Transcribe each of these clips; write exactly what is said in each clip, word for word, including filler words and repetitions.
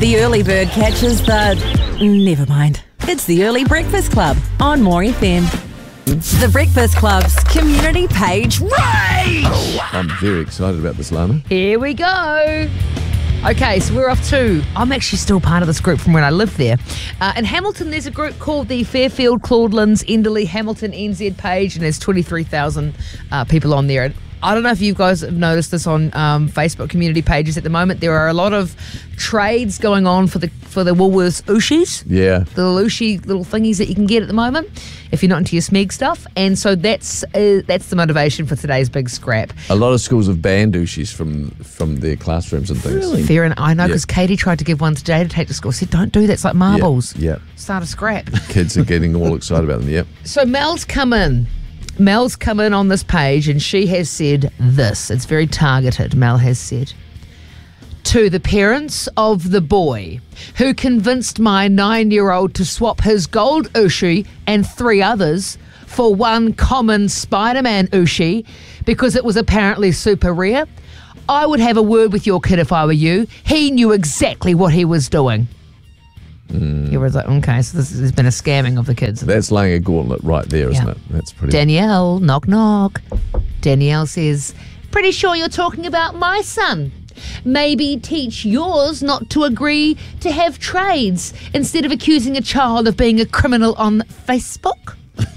The early bird catches the... Never mind. It's the Early Breakfast Club on More F M. The Breakfast Club's community page rage! I'm very excited about this, Lana. Here we go. Okay, so we're off to... I'm actually still part of this group from when I lived there. Uh, in Hamilton, there's a group called the Fairfield, Claudelands, Enderley, Hamilton, N Z page, and there's twenty-three thousand uh, people on there. I don't know if you guys have noticed this on um, Facebook community pages at the moment. There are a lot of trades going on for the for the Woolworths Ooshis. Yeah. The little Ooshie little thingies that you can get at the moment if you're not into your Smeg stuff. And so that's uh, that's the motivation for today's big scrap. A lot of schools have banned Ooshis from, from their classrooms and things. Really? Fair enough. I know, because Yeah. Katie tried to give one today to take to school. I said, don't do that. It's like marbles. Yeah. Start a scrap. Kids are getting all excited about them, yep. So Mel's come in. Mel's come in on this page and she has said this. It's very targeted. Mel has said, to the parents of the boy who convinced my nine-year-old to swap his gold Ooshie and three others for one common Spider-Man Ooshie because it was apparently super rare, I would have a word with your kid if I were you. He knew exactly what he was doing. Mm. He was like, okay, so this has been a scamming of the kids. That's laying a gauntlet right there, isn't Yeah. it? That's pretty... Danielle, knock knock. Danielle says, pretty sure you're talking about my son. Maybe teach yours not to agree to have trades instead of accusing a child of being a criminal on Facebook.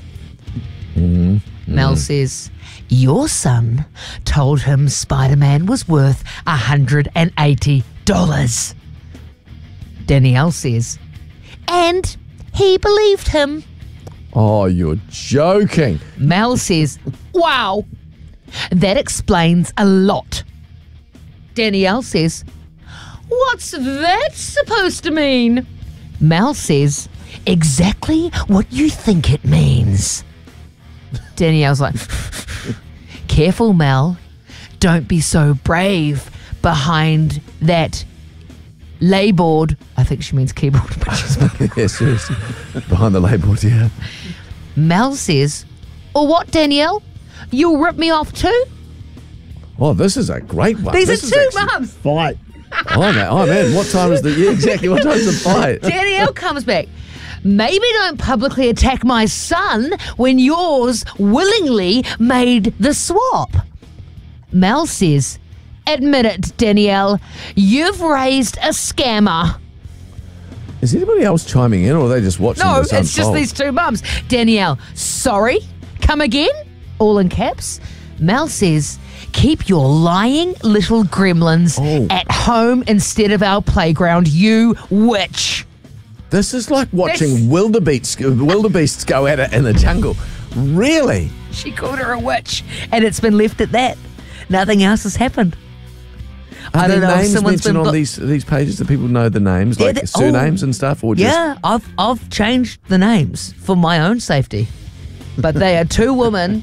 mm. Mel mm. says, your son told him Spider-Man was worth one hundred eighty dollars. Danielle says, and he believed him. Oh, you're joking. Mel says, wow, that explains a lot. Danielle says, what's that supposed to mean? Mel says, exactly what you think it means. Danielle's like, careful, Mel. Don't be so brave behind that layboard. I think she means keyboard. But she's Yeah, seriously. Behind the label, yeah. Mel says, or what, Danielle? You'll rip me off too? Oh, this is a great one. These this are is two actually- mums. Fight. Oh, man. Oh, man. What time is the... Yeah, exactly. What time's the fight? Danielle comes back. Maybe don't publicly attack my son when yours willingly made the swap. Mel says, admit it, Danielle. You've raised a scammer. Is anybody else chiming in, or are they just watching No, this it's just unfold? these two mums. Danielle, sorry? Come again? All in caps. Mel says, keep your lying little gremlins Oh. at home instead of our playground, you witch. This is like watching This- wildebeests, wildebeests go at it in the jungle. Really? She called her a witch, and it's been left at that. Nothing else has happened. Are I don't there know if names someone's mentioned been on blo- these these pages? Do people know the names, Yeah, like they- surnames oh. and stuff, or just Yeah, I've I've changed the names for my own safety, but they are two women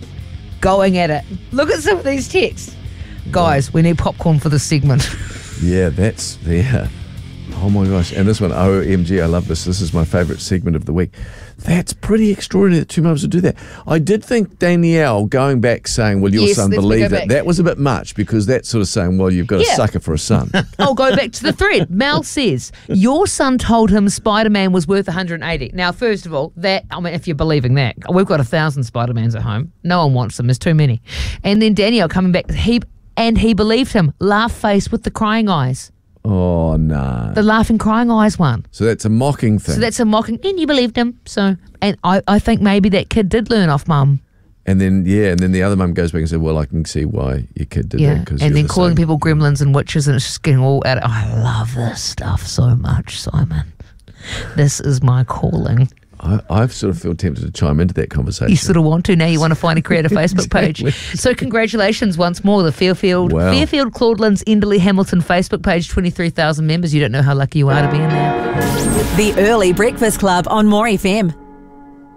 going at it. Look at some of these texts, guys. We need popcorn for this segment. yeah, that's yeah. Oh my gosh! And this one, O M G, I love this. This is my favourite segment of the week. That's pretty extraordinary that two mums would do that. I did think Danielle going back saying, "Well, your Yes, son let me believed go it." back. That was a bit much, because that's sort of saying, "Well, you've got a Yeah. sucker for a son." I'll go back to the thread. Mel says, your son told him Spider-Man was worth one hundred eighty. Now, first of all, that, I mean, if you're believing that, we've got a thousand Spider-Mans at home. No one wants them. There's too many. And then Danielle coming back, he and he believed him. Laugh face with the crying eyes. Oh no! The laughing, crying eyes one. So that's a mocking thing. So that's a mocking, and you believed him. So, and I, I think maybe that kid did learn off mum. And then, yeah, and then the other mum goes back and said, well, I can see why your kid did Yeah, that. Cause and you're then the calling same. people gremlins and witches, and it's just getting all out of, I love this stuff so much, Simon. This is my calling. I, I sort of feel tempted to chime into that conversation. You sort of want to now. You want to find a create a Facebook page. Exactly. So congratulations once more. The Fairfield, Wow. Fairfield, Claudelands, Enderley, Hamilton Facebook page, twenty-three thousand members. You don't know how lucky you are to be in there. The Early Breakfast Club on More F M.